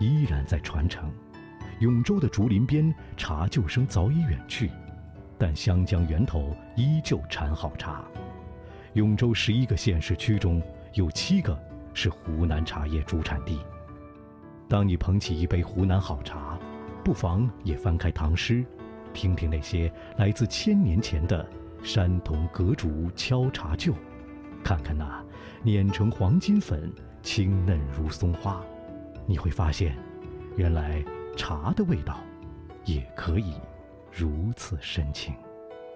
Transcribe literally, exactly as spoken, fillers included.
依然在传承。永州的竹林边，茶旧声早已远去，但湘江源头依旧产好茶。永州十一个县市区中有七个是湖南茶叶主产地。当你捧起一杯湖南好茶，不妨也翻开唐诗，听听那些来自千年前的山童隔竹敲茶臼，看看那碾成黄金粉，清嫩如松花，你会发现，原来茶的味道也可以如此深情。